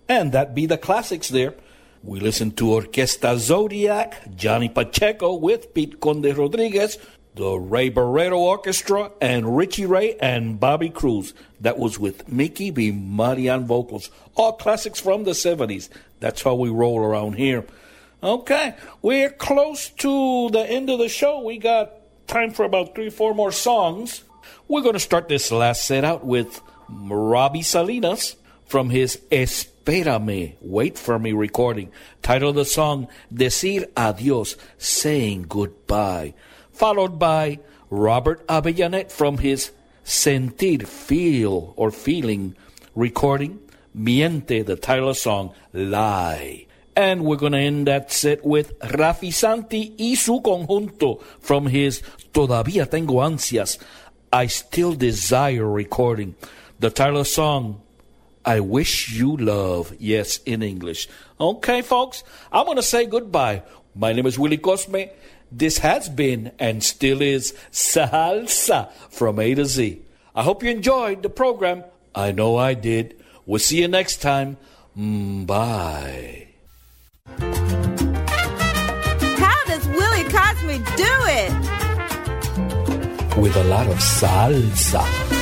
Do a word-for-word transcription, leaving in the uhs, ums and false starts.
And that be the classics there. We listened to Orquesta Zodiac, Johnny Pacheco with Pete Conde Rodriguez, the Ray Barreto Orchestra, and Richie Ray and Bobby Cruz. That was with Mickey B. Marian vocals. All classics from the seventies. That's how we roll around here. Okay, we're close to the end of the show. We got time for about three, four more songs. We're going to start this last set out with Robbie Salinas from his Espérame, Wait For Me recording. Title of the song, Decir Adios, Saying Goodbye. Followed by Robert Avellanet from his Sentir, Feel or Feeling recording, Miente, the title of the song, Lie. And we're going to end that set with Rafi Santi y su conjunto from his Todavía Tengo Ansias, I Still Desire recording. The title of the song, I Wish You Love. Yes, in English. Okay, folks, I'm going to say goodbye. My name is Willie Cosme. This has been and still is Salsa from A to Z. I hope you enjoyed the program. I know I did. We'll see you next time. Mm, bye. How does Willie Cosme do it? With a lot of salsa.